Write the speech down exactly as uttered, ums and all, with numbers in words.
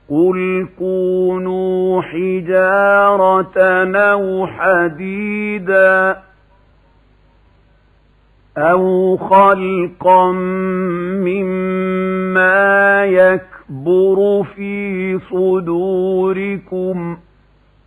قل كونوا حجارة أو حديدا أو خلقا مما يكبر في صدوركم